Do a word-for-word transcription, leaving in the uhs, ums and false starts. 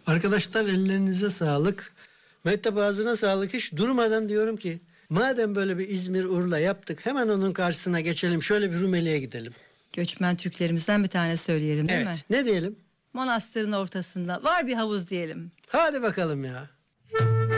Arkadaşlar ellerinize sağlık. Mehtap ağzına sağlık. Hiç durmadan diyorum ki madem böyle bir İzmir Urla yaptık, hemen onun karşısına geçelim. Şöyle bir Rumeli'ye gidelim. Göçmen Türklerimizden bir tane söyleyelim değil Evet. mi? Ne diyelim? Manastırın ortasında var bir havuz diyelim. Hadi bakalım ya.